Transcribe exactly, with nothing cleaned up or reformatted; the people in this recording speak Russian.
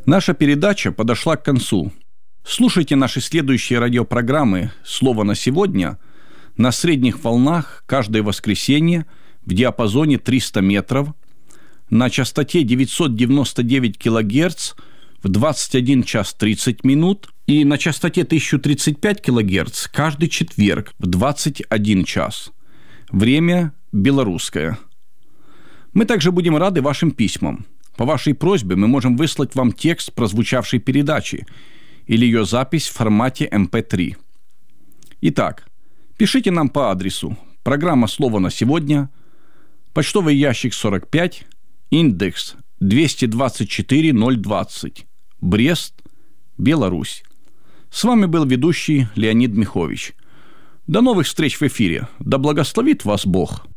Наша передача подошла к концу. Слушайте наши следующие радиопрограммы «Слово на сегодня» на средних волнах каждое воскресенье в диапазоне триста метров, на частоте девятьсот девяносто девять килогерц в двадцать один час тридцать минут и на частоте тысяча тридцать пять килогерц каждый четверг в двадцать один час. Время белорусское. Мы также будем рады вашим письмам. По вашей просьбе мы можем выслать вам текст прозвучавшей передачи или ее запись в формате эм пэ три. Итак, пишите нам по адресу: программа «Слово на сегодня», почтовый ящик сорок пять, индекс двести двадцать четыре ноль двадцать, Брест, Беларусь. С вами был ведущий Леонид Михович. До новых встреч в эфире. Да благословит вас Бог.